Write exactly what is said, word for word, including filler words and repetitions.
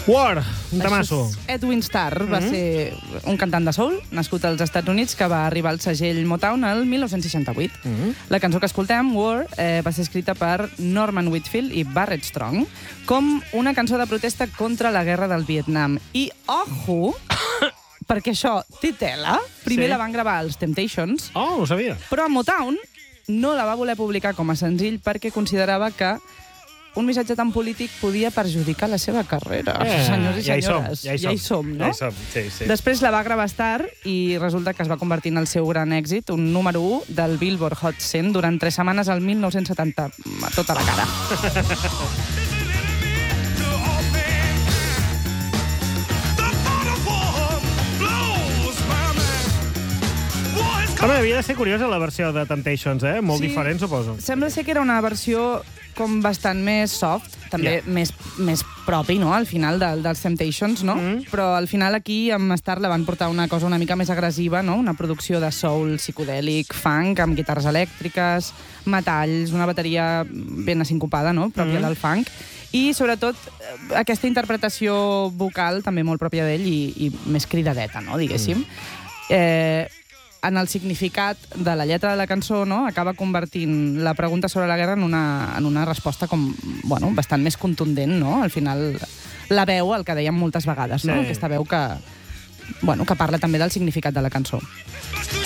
War, un tamasso. Edwin Starr va ser un cantant de soul, nascut als Estats Units, que va arribar al segell Motown el mil nou-cents seixanta-vuit. La cançó que escoltem, War, eh, va ser escrita per Norman Whitfield i Barrett Strong com una cançó de protesta contra la guerra del Vietnam. I, ojo, perquè això té tela. Primer Sí. la van gravar els Temptations, Oh, no ho sabia. però Motown no la va voler publicar com a senzill perquè considerava que un missatge tan polític podia perjudicar la seva carrera. Eh, Senyors i ja hi som, senyores, ja hi som, ja hi som, no? Ja hi som, sí, sí. Després la va gravar Star i resulta que es va convertir en el seu gran èxit, un número u del Billboard Hot cent durant tres setmanes al mil nou-cents setanta, a tota la cara. Home, havia de ser curiosa la versió de Temptations, eh? Molt Sí. diferent, suposo. Sembla ser que era una versió com bastant més soft, també Ja. més, més propi, no?, al final del, dels Temptations, no? Mm. Però al final aquí amb Star la van portar una cosa una mica més agressiva, no?, una producció de soul psicodèlic, funk, amb guitarres elèctriques, metalls, una bateria ben asincopada, no?, pròpia Mm. del funk, i sobretot eh, aquesta interpretació vocal també molt pròpia d'ell i, i més cridadeta, no?, diguéssim. Mm. Eh, en el significat de la lletra de la cançó, no?, acaba convertint la pregunta sobre la guerra en una, en una resposta com, bueno, bastant més contundent, no? Al final, la veu, el que dèiem moltes vegades, no? Sí. Aquesta veu que, bueno, que parla també del significat de la cançó. Let's do